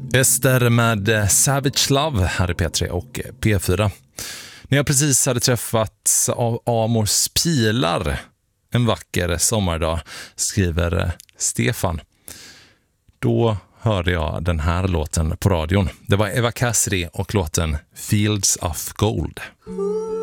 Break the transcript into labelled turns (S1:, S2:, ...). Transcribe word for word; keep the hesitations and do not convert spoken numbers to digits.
S1: Ester med Savage Love här i P tre och P fyra. När jag precis hade träffats av Amors pilar en vacker sommardag, skriver Stefan. Då hörde jag den här låten på radion. Det var Eva Cassidy och låten Fields of Gold.